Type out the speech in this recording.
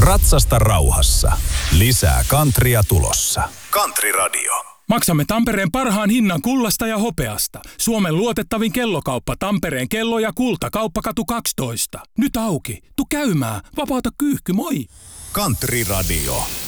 Ratsasta rauhassa. Lisää countrya tulossa. Country Radio. Maksamme Tampereen parhaan hinnan kullasta ja hopeasta. Suomen luotettavin kellokauppa Tampereen kello ja kulta. Kauppakatu 12. Nyt auki. Tu käymään. Vapauta kyyhky, moi! Country Radio.